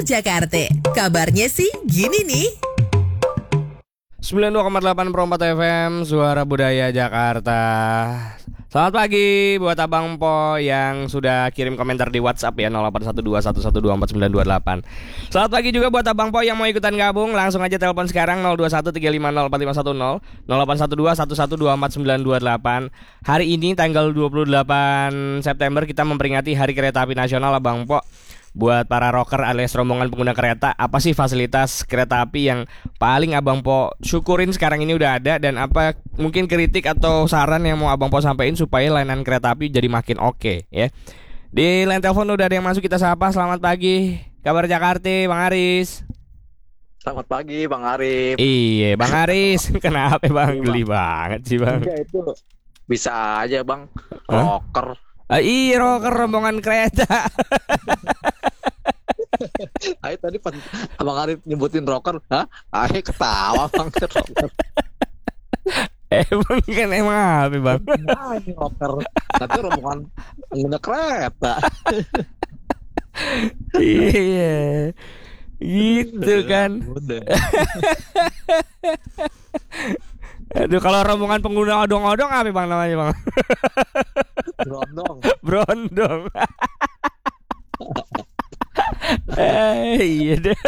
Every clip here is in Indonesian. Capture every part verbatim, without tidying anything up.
Jakarta. Kabarnya sih gini nih. sembilan puluh dua koma delapan per empat F M Suara Budaya Jakarta. Selamat pagi buat Abang Po yang sudah kirim komentar di WhatsApp ya nol delapan satu dua satu satu dua empat sembilan dua delapan. Selamat pagi juga buat Abang Po yang mau ikutan gabung. Langsung aja telepon sekarang nol dua satu tiga lima nol empat lima satu nol nol delapan satu dua satu satu dua empat sembilan dua delapan. Hari ini tanggal dua puluh delapan September kita memperingati Hari Kereta Api Nasional Abang Po. Buat para rocker alias rombongan pengguna kereta, apa sih fasilitas kereta api yang paling Abang Po syukurin sekarang ini udah ada, dan apa mungkin kritik atau saran yang mau Abang Po sampaikan supaya layanan kereta api jadi makin oke okay, ya. Di line telepon udah ada yang masuk, kita sapa. Selamat pagi, kabar Jakarta, Bang Aris. Selamat pagi Bang Arif. Iya Bang Aris, kenapa Bang? Geli banget sih Bang. Enggak, itu bisa aja Bang, Hah? rocker. Ah, iya rocker rombongan kereta. Ayo tadi pas Bang Arif nyebutin rocker, hah? Ayo ketawa Bang, rocker. Emang kan emang apa Bang? Nah, ini rocker. Nanti rombongan pengguna kereta. Iya. Gitu kan. Udah. Aduh, kalau rombongan pengguna odong-odong apa Bang namanya Bang? Brondong. Brondong. Eh, iya deh.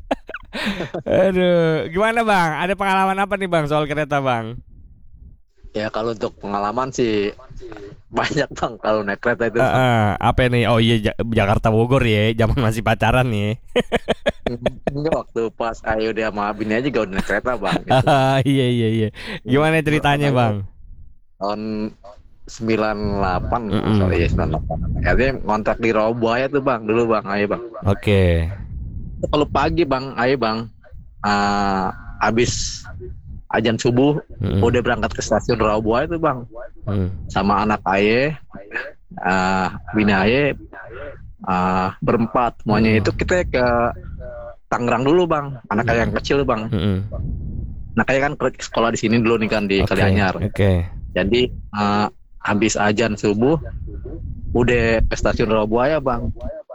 Aduh, gimana Bang? Ada pengalaman apa nih Bang soal kereta Bang? Ya kalau untuk pengalaman sih banyak Bang kalau naik kereta itu. Uh, uh, apa nih? Oh iya, Ja- Jakarta Bogor ya, zaman masih pacaran nih. Enggak, waktu pas ayo dia sama bini aja gak udah naik kereta Bang. Gitu. Ah, iya iya iya. Gimana ceritanya Bang? Tahun sembilan puluh delapan, Mm-mm. sorry ya sembilan puluh delapan. Akhirnya ngontrak di Rawabuaya tuh Bang, dulu Bang, ayo Bang. Oke. Kalau pagi Bang, ayo Bang, uh, abis ajan subuh, Mm-mm. udah berangkat ke stasiun Rawabuaya tuh Bang, Hmm. sama anak aye, uh, bini aye, uh, berempat, semuanya Mm. itu kita ke Tangerang dulu Bang, anak aye yang kecil Bang. Mm-mm. Anak aye kan ke sekolah di sini dulu nih kan di Oke, Kalianyar. Oke. Jadi uh, habis ajan subuh udah ke stasiun Rawabuaya Bang.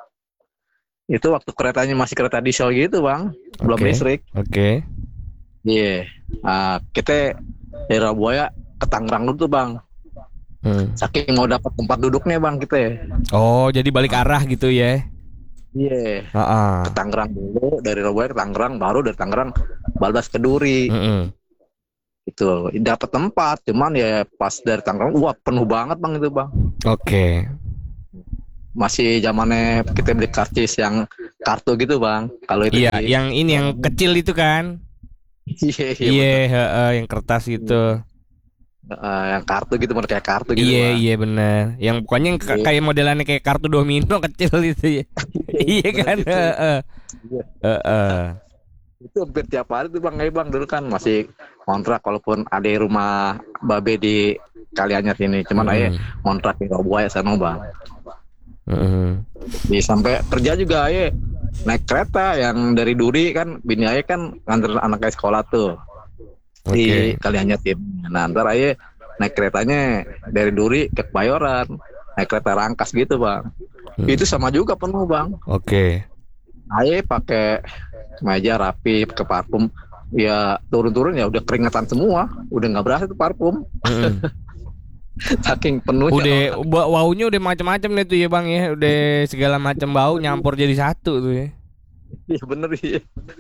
Itu waktu keretanya masih kereta diesel gitu Bang, belum Oke. listrik. Oke. Iya. Uh, kita dari Rawabuaya ke Tangerang dulu tuh Bang. Hmm. Saking mau dapat tempat duduknya Bang kita. Oh, jadi balik arah gitu ya? Iya. Heeh. Ke Tangerang dulu, dari Rawabuaya ke Tangerang, baru dari Tangerang balas ke Duri. Mm-mm. Itu dapat tempat, cuman ya pas dari Tangerang, wah penuh banget Bang itu Bang. Oke. Masih zamannya kita beli karcis yang kartu gitu Bang. Kalau itu Iya, di- yang ini yang kecil itu kan? Iya, iya, Iya, heeh, yang kertas itu. bener. Eh, yang kartu gitu, model kayak kartu gitu. Iya, Bang. iya benar. Yang pokoknya yang k- Iya. kayak modelannya kayak kartu domino kecil itu ya. Iya kan? Bener itu. Heeh. Iya. Heeh. Itu hampir tiap hari tuh Bang, eh Bang dulu kan masih kontrak walaupun ada rumah Babe di Kalianyar sini, cuman Hmm. aja kontrak di Rawabuaya sana Bang. Heeh. Di sampai kerja juga aja naik kereta yang dari Duri kan, bini aja kan nganter anak aja sekolah tuh di Oke. Kalianyar sini. Nah ntar aja naik keretanya dari Duri ke Kebayoran, naik kereta rangkas gitu Bang. Hmm. Itu sama juga penuh Bang. Oke. Aye pakai meja rapi, pakai parfum, ya turun-turun ya udah keringetan semua, udah nggak berasa tuh parfum, Heeh. saking penuhnya. Udah ba- baunya udah macam-macam deh tuh ya Bang ya. Udah segala macam bau nyampur jadi satu tuh ya. Iya bener iya.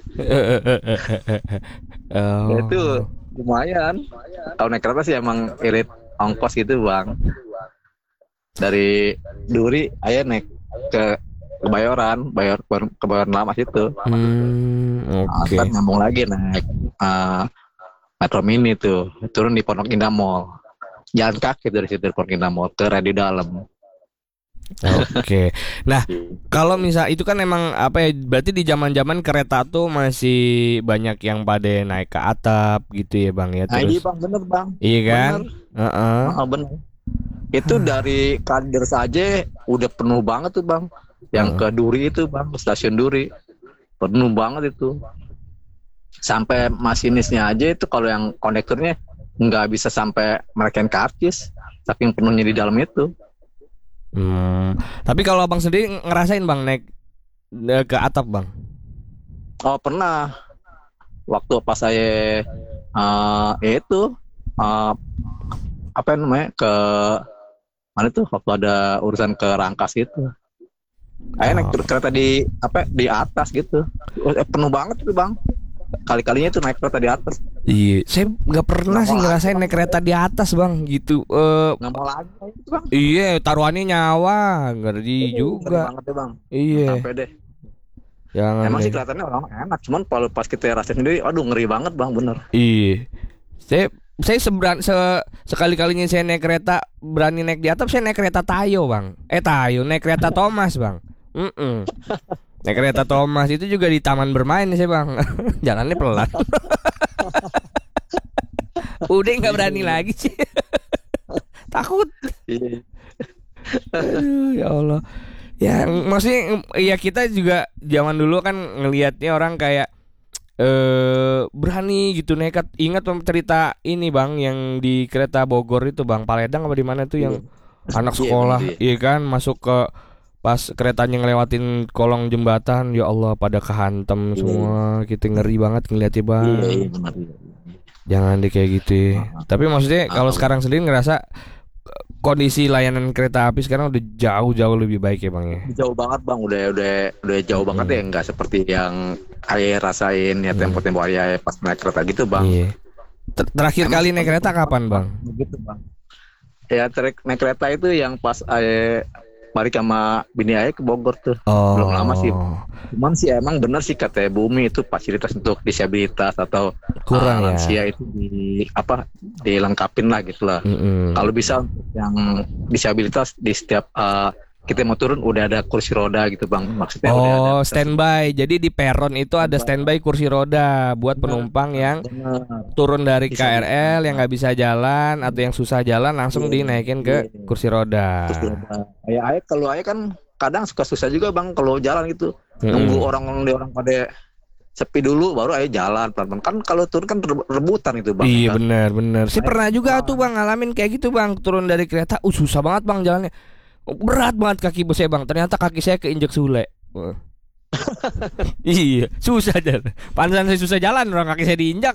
Oh. Ya, itu lumayan. Kalau naik kereta sih emang irit ongkos gitu Bang. Dari Duri, aye naik ke Kebayoran, Bayar Kebayoran lama situ. Hmm, oke. Ntar nyambung lagi naik uh, Metro Mini tuh, turun di Pondok Indah Mall. Jalan kaki dari situ Pondok Indah Mall ke Radio Dalam. Oke. Nah, kalau misal itu kan emang apa ya? Berarti di zaman-zaman kereta tuh masih banyak yang pada naik ke atap gitu ya, Bang ya. Nah iya Terus Bang, bener Bang. iya kan? Bener. Heeh. Ah, bener. Itu dari Kadir saja udah penuh banget tuh Bang. Yang Hmm. ke Duri itu Bang, ke stasiun Duri. Penuh banget itu. Sampai masinisnya aja itu kalau yang kondekturnya nggak bisa sampai merekain karcis. Saking penuhnya di dalam itu. Hmm. Tapi kalau Abang sendiri ngerasain Bang naik eh, ke atap Bang? Oh pernah. Waktu pas saya uh, itu uh, apa namanya ke mana tuh waktu ada urusan ke Rangkas itu. Kayak naik kereta di apa di atas gitu. Eh, penuh banget tuh bang. Kali-kalinya tuh naik kereta di atas. Iya, saya nggak pernah Nggak sih mau ngerasain naik kereta di atas bang, gitu. Eh, Nggak mau lagi itu bang. iya, taruhannya nyawa, ngeri Ngeri juga. banget deh bang. Iya, Sampai deh. jangan Emang sih deh. kelihatannya orang enak, cuman kalau pas kita rasain sendiri, aduh ngeri banget bang, bener. Iya, saya saya seberan se sekali-kalinya saya naik kereta berani naik di atap, saya naik kereta Tayo bang. Eh Tayo, naik kereta Thomas bang. Mm-mm. Naik kereta Thomas itu juga di taman bermain sih bang. Jalannya pelan. Udah nggak berani lagi sih. Takut. Iya. Aduh, ya Allah. Ya maksudnya ya kita juga zaman dulu kan ngelihatnya orang kayak eh berani gitu nekat. Ingat cerita ini bang yang di kereta Bogor itu bang, Paledang apa di mana tuh yang anak Iya, sekolah, bener, iya kan masuk ke pas keretanya ngelewatin kolong jembatan, ya Allah pada kehantem Iya. semua. Kita ngeri banget ngeliatnya bang. Iya, iya benar. Iya. Jangan deh kayak gitu ya. Tapi maksudnya kalau Ah. sekarang sendiri ngerasa kondisi layanan kereta api sekarang udah jauh-jauh lebih baik ya bang ya. Jauh banget bang, udah udah udah jauh Hmm. banget ya, nggak seperti yang ayah rasain ya Hmm. tempo-tempo ayah pas naik kereta gitu bang. Iya. Ter- Terakhir Emang kali naik kereta kapan bang? Begitu bang. Ya ter- naik kereta itu yang pas ayah balik sama bini ayah ke Bogor tuh. Oh. Belum lama sih. Cuman sih emang bener sih kata Bumi itu fasilitas untuk disabilitas atau Kurang uh, ya. lansia itu di apa dilengkapin lah gitu lah. Mm-mm. Kalau bisa untuk yang disabilitas di setiap uh, kita mau turun udah ada kursi roda gitu bang, maksudnya udah ada. Oh, standby. Jadi di peron itu ada standby kursi roda buat penumpang yang Bener. turun dari Bisa K R L yang nggak bisa jalan atau yang susah jalan langsung Iya, dinaikin ke iya. kursi roda. Kursi roda. Ayah ayah kalau ayah kan kadang suka susah juga bang kalau jalan gitu, Mm-mm. nunggu orang-orang di orang pada sepi dulu baru ayah jalan pelan-pelan. Kan kalau turun kan re- rebutan itu bang. Iya kan? benar benar. Saya Ayo, pernah juga Bang. tuh bang ngalamin kayak gitu bang, turun dari kereta, uh susah banget bang jalannya, berat banget kaki saya bang. Ternyata kaki saya keinjek sule. Wah. Iya susah jalan. Pantesan saya susah jalan, orang kaki saya diinjak.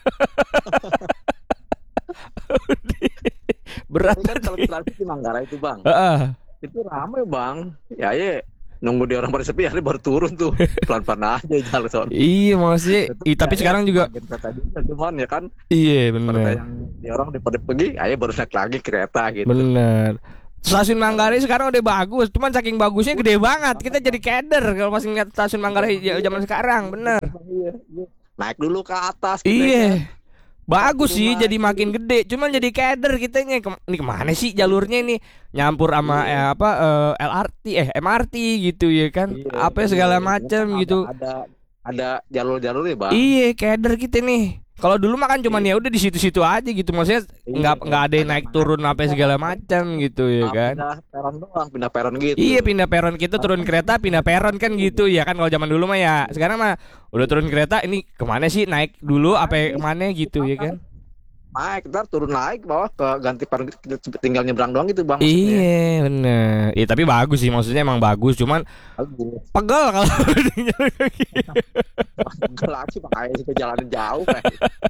Berat. Tapi kan kalau transit di Manggarai itu bang, Heeh. itu ramai bang. Ya ayah nunggu di orang pada sepi, ayah baru turun tuh pelan-pelan aja jalan soal. Iya maksudnya. Ih, tapi sekarang juga. Bagian kereta juga, cuman ya kan Iya kereta benar. yang di orang daripada pergi, ayah baru naik lagi kereta gitu. Bener. Stasiun Manggarai sekarang udah bagus, cuman saking bagusnya gede banget. Kita jadi keder kalau pas ngeliat stasiun Manggarai zaman sekarang, bener. Iya, iya. Naik dulu ke atas. gitu ya kan. Iya. Bagus sih jadi makin gede, cuman jadi keder kitanya. Kem ini kemana sih jalurnya ini? Nyampur sama eh, apa eh, L R T eh M R T gitu ya kan. Iya, Apa segala iya. macam Kan gitu. Ada ada jalur-jalurnya bang. Iya, keder kita nih. Kalau dulu mah kan cuman ya udah di situ-situ aja gitu. Maksudnya Iya, nggak nggak ada yang ada naik turun apa segala macam gitu ya Ah, kan. Pindah peron doang, pindah peron gitu. Iya pindah peron, kita turun kereta pindah peron kan gitu ya kan. Kalau zaman dulu mah ya, sekarang mah udah turun kereta ini kemana sih, naik dulu apa ya, kemana gitu ya kan. Naik, ntar turun naik ke bawah ke ganti peron, kita tinggal nyebrang doang gitu bang. maksudnya. Iya bener. Iya tapi bagus sih, maksudnya emang bagus, cuman Bagus. pegel kalau jalan kaki. Enggak lagi bang, ayo ke jalan jauh kayak.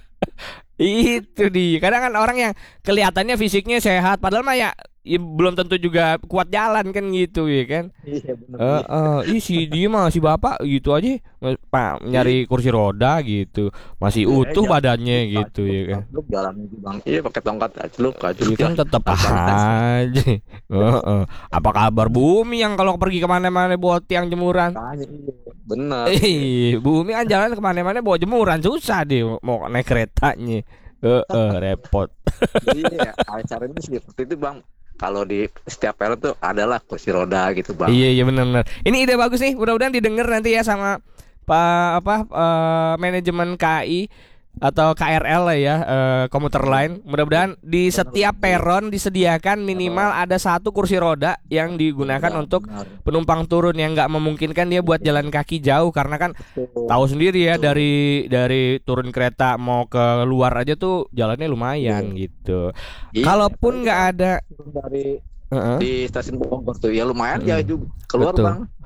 Itu dia. Kadang kan orang yang kelihatannya fisiknya sehat, padahal mah ya, ya belum tentu juga kuat jalan kan gitu ya kan. Iya benar. Eh, eh, ih si dia mah si bapak gitu aja, pak nyari kursi roda gitu, masih utuh badannya gitu ya kan. Lu jalan gitu bang. Iya pakai tongkat celuk Iya celuk kan tetap aja. Heeh. Apa kabar Bumi yang kalau pergi kemana-mana bawa tiang jemuran? Bener. Eh, Bumi kan jalan kemana-mana bawa jemuran, susah deh mau naik keretanya. Heeh, repot. Jadi ya acaranya sih seperti itu bang. Kalau di setiap peron tuh adalah kursi roda gitu bang. Iya iya benar-benar. Ini ide bagus nih. Mudah-mudahan didengar nanti ya sama Pak apa eh, manajemen K A I atau K R L lah ya, eh, komuter lain. Mudah-mudahan di setiap peron disediakan minimal ada satu kursi roda yang digunakan Benar, untuk benar. penumpang turun yang nggak memungkinkan dia buat jalan kaki jauh, karena kan Betul. tahu sendiri ya dari dari turun kereta mau ke luar aja tuh jalannya lumayan gitu. Iya, Kalaupun nggak ada turun dari Heeh. di stasiun Bogor tuh ya lumayan Mm. ya juga keluar Betul. bang.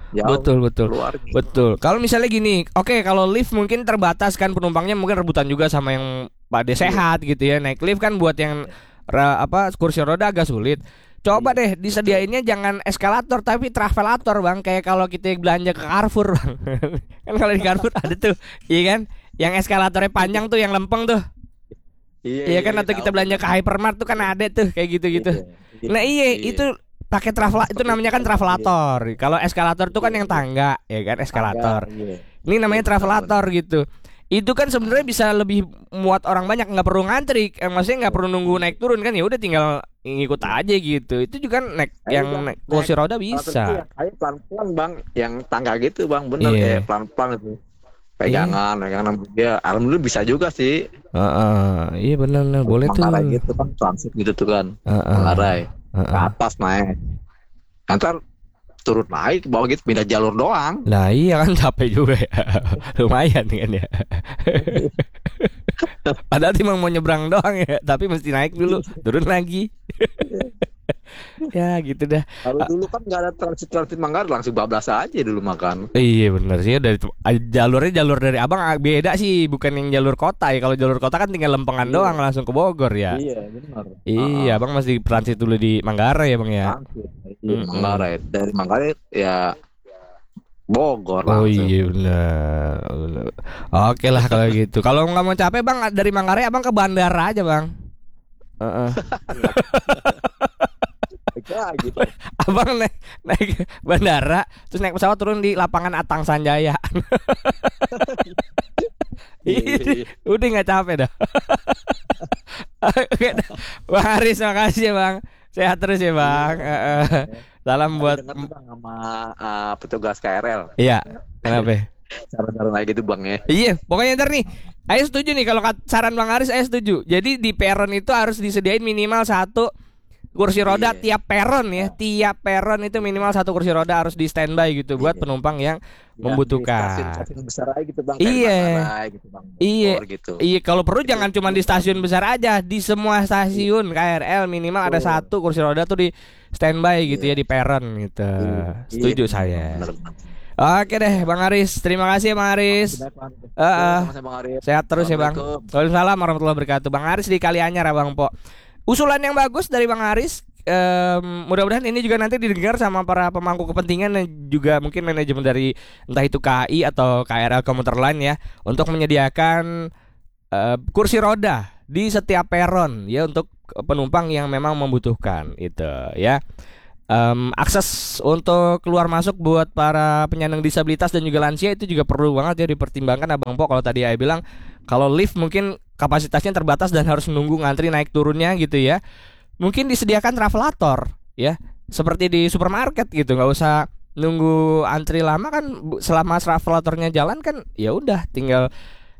Jauh, betul betul keluar. betul. Kalau misalnya gini, oke kalau lift mungkin terbatas kan penumpangnya, mungkin rebutan juga sama yang pada sehat gitu ya. Naik lift kan buat yang ra, apa kursi roda agak sulit. Coba deh disediainnya jangan eskalator tapi travelator bang. Kayak kalau kita belanja ke Carrefour bang. Kan kalau di Carrefour ada tuh, iya kan? Yang eskalatornya panjang tuh, yang lempeng tuh. Iya, Iya kan, atau kita belanja ke Hypermart tuh kan ada tuh kayak gitu-gitu. Nah iya itu pakai travel, itu namanya kan travelator. Kalau eskalator tuh kan yang tangga, ya kan eskalator. Ini namanya travelator gitu. Itu kan sebenarnya bisa lebih muat orang banyak, nggak perlu ngantri, eh, maksudnya nggak perlu nunggu naik turun kan, ya udah tinggal ngikut aja gitu. Itu juga naik yang naik kursi roda bisa. Ayo pelan-pelan bang, yang tangga gitu bang, bener Iya. kayak pelan-pelan itu. Pegangan, pegangan dia. Alhamdulillah bisa juga sih. Heeh, iya benar, boleh tuh. Manggarai gitu kan, transit gitu tuh kan. Heeh. Manggarai. Ke Heeh. atas naik. Ntar turun naik ke bawah gitu, pindah jalur doang. Nah iya kan capek juga ya. Lumayan kan ya. Padahal timang mau nyebrang doang ya, tapi mesti naik dulu, turun lagi. Ya gitu dah. Kalau dulu kan nggak ada transit transit Manggarai, langsung bablas aja dulu makan. Iya benar sih, dari jalurnya jalur dari abang beda sih, bukan yang jalur kota ya. Kalau jalur kota kan tinggal lempengan Iya. doang langsung ke Bogor ya. Iya benar. Iya, abang masih transit dulu di Manggarai ya bang ya. Transit. Iya, Mm-mm. Manggarai. Dari Manggarai ya Bogor Oh langsung. iya benar, benar. Oke lah kalau gitu. Kalau nggak mau capek bang, dari Manggarai abang ke bandara aja bang. Heeh. Ya, gitu. Abang naik naik ke bandara, terus naik pesawat turun di lapangan Atang Sanjaya. Iya. Udah nggak capek dah. Oke dah. Bang Haris, makasih ya bang. Sehat terus ya bang. Heeh. Salam buat. Dengar tuh, Bang, sama uh, petugas K R L. Iya. Kenapa? Saran-saran kayak gitu bang ya. Iya, pokoknya ntar nih. Ayo setuju nih kalau kat- saran Bang Haris, saya setuju. Jadi di peron itu harus disediain minimal satu kursi roda Iya. tiap peron ya. Tiap peron itu minimal satu kursi roda harus di standby gitu buat Iya. penumpang yang Ya, membutuhkan. di stasiun-stasiun besar aja gitu bang. Iya. Kayak Manggarai gitu bang. Iya. Bogor gitu. Iya, kalau perlu Itu- jangan cuma di stasiun besar aja, di semua stasiun K R L minimal ada Betul. satu kursi roda tuh di standby gitu Iya. ya, di peron gitu. Iya. Setuju Iya, saya. bener, bener. Oke deh, Bang Haris. Terima kasih ya Bang Haris. Makasih banyak, Bang. Heeh. Sama-sama, Bang Arif. Sehat terus ya Bang. Assalamualaikum. Waalaikumsalam warahmatullahi wabarakatuh. Bang Haris di Kalianyar ya Bang Po. Usulan yang bagus dari Bang Haris. Em, mudah-mudahan ini juga nanti didengar sama para pemangku kepentingan dan juga mungkin manajemen dari entah itu K A I atau K R L komuter lain ya, untuk menyediakan eh, kursi roda di setiap peron ya untuk penumpang yang memang membutuhkan itu ya. Em, akses untuk keluar masuk buat para penyandang disabilitas dan juga lansia itu juga perlu banget ya dipertimbangkan Abang Po. Kalau tadi saya bilang kalau lift mungkin kapasitasnya terbatas dan harus menunggu ngantri naik turunnya gitu ya. Mungkin disediakan travelator ya, seperti di supermarket gitu, nggak usah nunggu antri lama kan. Bu- selama travelatornya jalan kan ya udah tinggal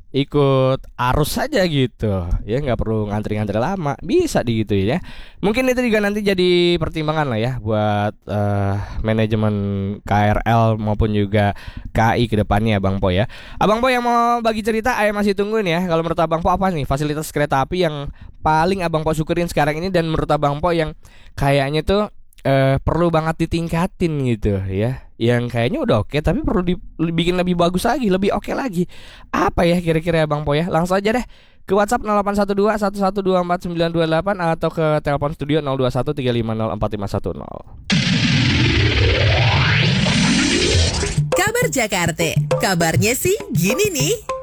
ikut arus saja gitu ya, nggak perlu ngantri-ngantri lama, bisa di gitu ya. Mungkin itu juga nanti jadi pertimbangan lah ya buat eh, manajemen K R L maupun juga K A I ke depannya Bang Po ya. Abang Po yang mau bagi cerita, saya masih tungguin ya. Kalau menurut Abang Po apa nih fasilitas kereta api yang paling Abang Po syukurin sekarang ini, dan menurut Abang Po yang kayaknya tuh eh, perlu banget ditingkatin gitu ya, yang kayaknya udah oke tapi perlu dibikin lebih bagus lagi, lebih oke lagi. Apa ya kira-kira ya Bang Po ya? Langsung aja deh ke WhatsApp nol delapan satu dua satu satu dua empat sembilan dua delapan atau ke telepon studio nol dua satu tiga lima nol empat lima satu nol. Kabar Jakarta. Kabarnya sih gini nih.